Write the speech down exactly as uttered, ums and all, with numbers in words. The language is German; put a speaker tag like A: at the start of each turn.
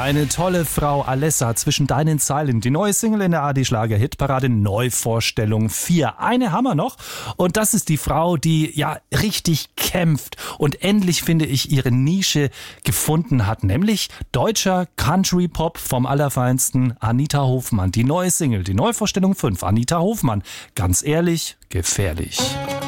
A: eine tolle Frau, Alessa, zwischen deinen Zeilen. Die neue Single in der A R D-Schlager-Hitparade, Neuvorstellung vier. Eine haben wir noch und das ist die Frau, die ja richtig kämpft und endlich, finde ich, ihre Nische gefunden hat, nämlich deutscher Country-Pop vom Allerfeinsten, Anita Hofmann. Die neue Single, die Neuvorstellung fünf, Anita Hofmann. Ganz ehrlich, gefährlich.